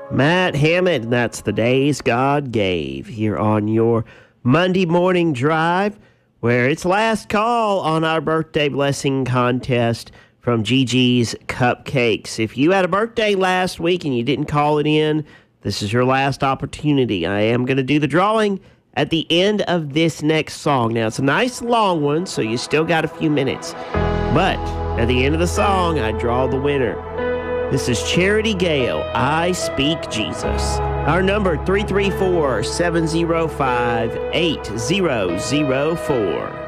Matt Hammond, and that's The Days God Gave, here on your Monday morning drive, where it's last call on our birthday blessing contest from Gigi's Cupcakes. If you had a birthday last week and you didn't call it in, this is your last opportunity. I am going to do the drawing at the end of this next song. Now, it's a nice long one, so you still got a few minutes. But at the end of the song, I draw the winner. This is Charity Gale, I Speak Jesus. Our number, 334-705-8004.